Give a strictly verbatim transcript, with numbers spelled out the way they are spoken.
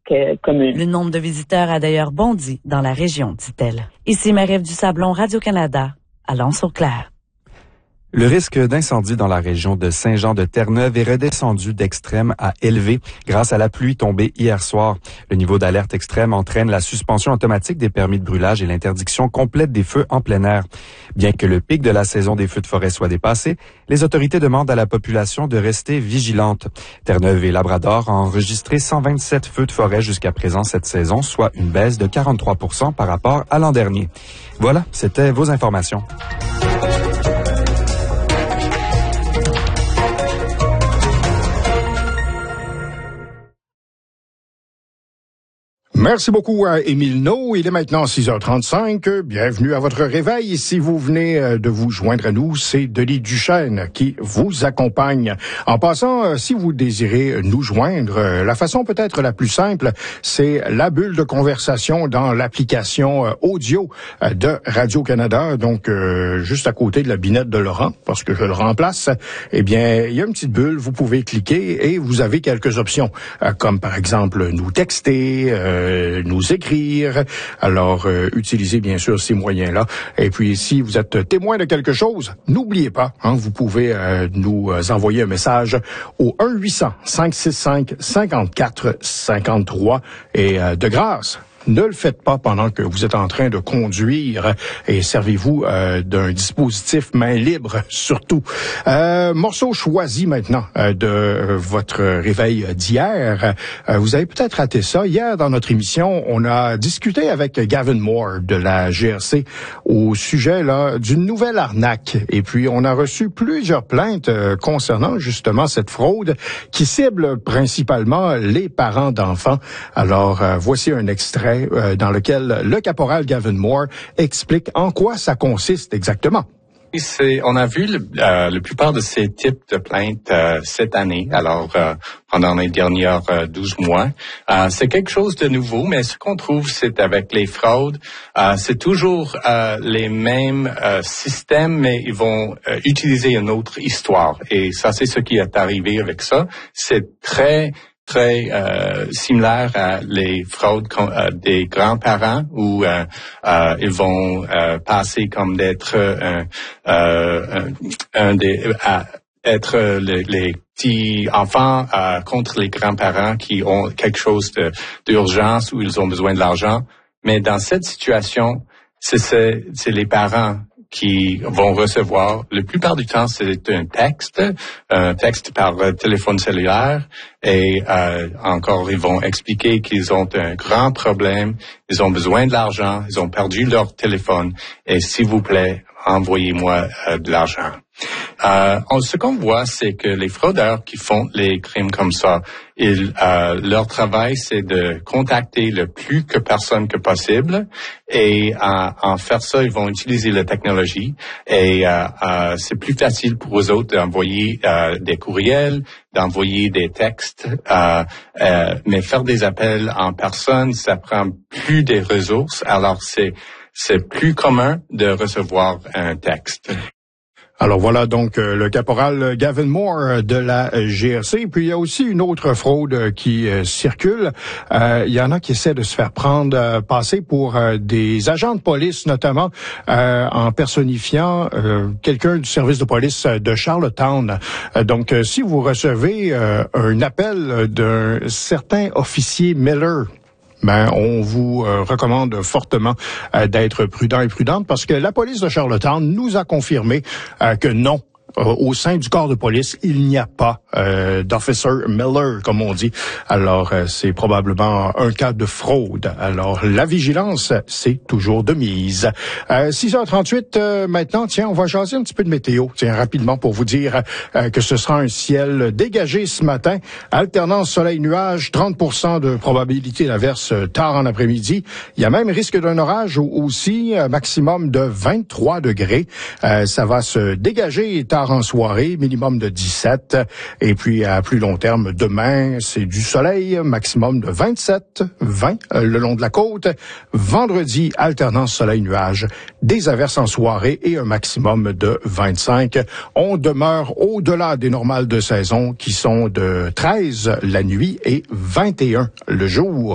euh, communes. Le nombre de visiteurs a d'ailleurs bondi dans la région, dit-elle. Ici Marie-Ève Dusablon, Radio-Canada, à L'Anse-au-Clair. Le risque d'incendie dans la région de Saint-Jean-de-Terre-Neuve est redescendu d'extrême à élevé grâce à la pluie tombée hier soir. Le niveau d'alerte extrême entraîne la suspension automatique des permis de brûlage et l'interdiction complète des feux en plein air. Bien que le pic de la saison des feux de forêt soit dépassé, les autorités demandent à la population de rester vigilante. Terre-Neuve et Labrador ont enregistré cent vingt-sept feux de forêt jusqu'à présent cette saison, soit une baisse de quarante-trois pour cent par rapport à l'an dernier. Voilà, c'était vos informations. Merci beaucoup à Émile No. Il est maintenant six heures trente-cinq. Bienvenue à votre réveil. Si vous venez de vous joindre à nous, c'est Denis Duchesne qui vous accompagne. En passant, si vous désirez nous joindre, la façon peut-être la plus simple, c'est la bulle de conversation dans l'application audio de Radio-Canada. Donc, euh, juste à côté de la binette de Laurent, parce que je le remplace, eh bien, il y a une petite bulle. Vous pouvez cliquer et vous avez quelques options, comme par exemple nous texter, euh, nous écrire. Alors, euh, utilisez bien sûr ces moyens-là. Et puis, si vous êtes témoin de quelque chose, n'oubliez pas, hein, vous pouvez euh, nous envoyer un message au un huit cents, cinq six cinq, cinq quatre cinq trois. Et euh, de grâce, ne le faites pas pendant que vous êtes en train de conduire et servez-vous euh, d'un dispositif main libre, surtout. Euh, morceau choisi maintenant euh, de euh, votre réveil d'hier. Euh, vous avez peut-être raté ça. Hier, dans notre émission, on a discuté avec Gavin Moore de la G R C au sujet là d'une nouvelle arnaque. Et puis, on a reçu plusieurs plaintes euh, concernant justement cette fraude qui cible principalement les parents d'enfants. Alors, euh, voici un extrait dans lequel le caporal Gavin Moore explique en quoi ça consiste exactement. C'est, on a vu le, euh, la plupart de ces types de plaintes euh, cette année, alors euh, pendant les dernières euh, douze mois. Euh, c'est quelque chose de nouveau, mais ce qu'on trouve, c'est avec les fraudes, euh, c'est toujours euh, les mêmes euh, systèmes, mais ils vont euh, utiliser une autre histoire. Et ça, c'est ce qui est arrivé avec ça. C'est très très euh, similaire à les fraudes euh, des grands-parents où euh, euh, ils vont euh, passer comme d'être euh, euh, un des à être les, les petits enfants euh, contre les grands-parents qui ont quelque chose de, d'urgence où ils ont besoin de l'argent. Mais dans cette situation, c'est, c'est, c'est les parents qui vont recevoir, la plupart du temps, c'est un texte, un texte par téléphone cellulaire, et euh, encore, ils vont expliquer qu'ils ont un grand problème, ils ont besoin de l'argent, ils ont perdu leur téléphone, et s'il vous plaît, envoyez-moi euh, de l'argent. Euh, ce qu'on voit, c'est que les fraudeurs qui font les crimes comme ça, ils, euh, leur travail, c'est de contacter le plus que personne que possible, et euh, en faire ça, ils vont utiliser la technologie, et euh, euh, c'est plus facile pour eux autres d'envoyer euh, des courriels, d'envoyer des textes, euh, euh, mais faire des appels en personne, ça prend plus des ressources, alors c'est c'est plus commun de recevoir un texte. Alors voilà donc euh, le caporal Gavin Moore de la G R C. Puis il y a aussi une autre fraude qui euh, circule. Euh, il y en a qui essaient de se faire prendre, euh, passer pour euh, des agents de police, notamment euh, en personnifiant euh, quelqu'un du service de police de Charlottetown. Euh, donc euh, si vous recevez euh, un appel d'un certain officier Miller, ben, on vous euh, recommande fortement euh, d'être prudent et prudente parce que la police de Charlottetown nous a confirmé euh, que non, euh, au sein du corps de police, il n'y a pas euh, d'officer Miller, comme on dit. Alors, euh, c'est probablement un cas de fraude. Alors, la vigilance, c'est toujours de mise. Euh, six heures trente-huit, euh, maintenant, tiens, on va jaser un petit peu de météo. Tiens, rapidement pour vous dire euh, que ce sera un ciel dégagé ce matin. Alternance soleil-nuage, trente pour cent de probabilité d'averse tard en après-midi. Il y a même risque d'un orage aussi, maximum de vingt-trois degrés. Euh, ça va se dégager tard en soirée, minimum de dix-sept. Et puis, à plus long terme, demain, c'est du soleil, maximum de vingt-sept, vingt euh, le long de la côte. Vendredi, alternance soleil-nuage, des averses en soirée et un maximum de vingt-cinq. On demeure au-delà des normales de saison qui sont de treize la nuit et vingt et un le jour.